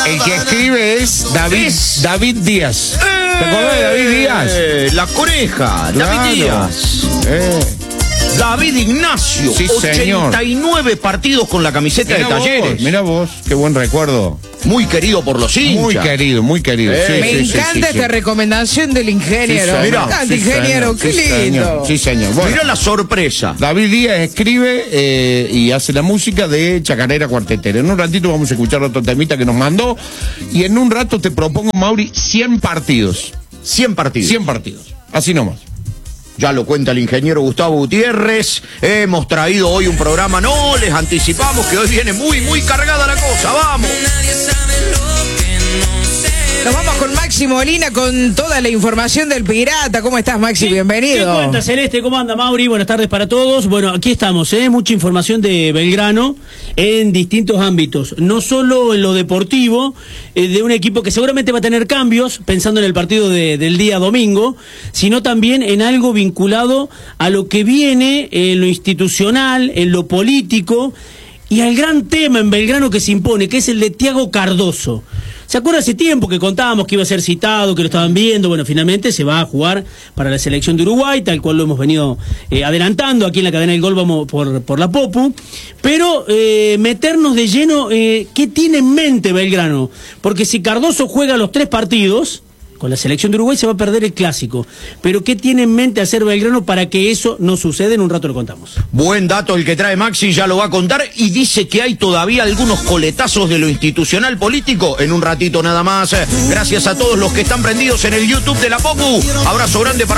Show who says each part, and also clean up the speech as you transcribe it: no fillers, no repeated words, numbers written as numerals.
Speaker 1: El que escribe es David Díaz. ¿Te acordás de David Díaz?
Speaker 2: La Coneja,
Speaker 1: Claro.
Speaker 2: David Díaz. David Ignacio,
Speaker 1: Sí,
Speaker 2: 89 partidos con la camiseta de Talleres.
Speaker 1: Mirá vos, qué buen recuerdo.
Speaker 2: Muy querido por los hinchas.
Speaker 1: Muy querido, muy querido. Sí,
Speaker 3: Me
Speaker 1: sí, sí,
Speaker 3: encanta
Speaker 1: sí,
Speaker 3: esta
Speaker 1: sí.
Speaker 3: recomendación del ingeniero.
Speaker 1: Sí,
Speaker 3: Me
Speaker 1: señor.
Speaker 3: encanta,
Speaker 1: Sí,
Speaker 3: ingeniero,
Speaker 1: señor.
Speaker 3: qué
Speaker 1: Sí,
Speaker 3: lindo.
Speaker 1: señor. Sí, señor. Bueno,
Speaker 2: Mirá la sorpresa.
Speaker 1: David Díaz escribe y hace la música de Chacarera Cuartetera. En un ratito vamos a escuchar otro temita que nos mandó. Y en un rato te propongo, Mauri, 100 partidos.
Speaker 2: 100 partidos.
Speaker 1: 100 partidos. Así nomás.
Speaker 2: Ya lo cuenta el ingeniero Gustavo Gutiérrez. Hemos traído hoy un programa. No, les anticipamos que hoy viene muy, muy cargada la cosa. ¡Vamos!
Speaker 3: Nos vamos con Maxi Molina con toda la información del Pirata. ¿Cómo estás, Maxi? Bienvenido.
Speaker 4: ¿Qué cuenta, Celeste? ¿Cómo anda, Mauri? Buenas tardes para todos. Bueno, aquí estamos, mucha información de Belgrano en distintos ámbitos. No solo en lo deportivo, de un equipo que seguramente va a tener cambios, pensando en el partido del día domingo, sino también en algo vinculado a lo que viene en lo institucional, en lo político, y al gran tema en Belgrano que se impone, que es el de Thiago Cardoso. ¿Se acuerda hace tiempo que contábamos que iba a ser citado, que lo estaban viendo? Bueno, finalmente se va a jugar para la selección de Uruguay, tal cual lo hemos venido adelantando aquí en la cadena del gol, vamos por la Popu. Pero meternos de lleno, ¿qué tiene en mente Belgrano? Porque si Cardoso juega los 3 partidos, con la selección de Uruguay se va a perder el clásico. Pero ¿qué tiene en mente hacer Belgrano para que eso no suceda? En un rato lo contamos.
Speaker 2: Buen dato el que trae Maxi, ya lo va a contar. Y dice que hay todavía algunos coletazos de lo institucional político. En un ratito nada más. Gracias a todos los que están prendidos en el YouTube de la Popu. Abrazo grande para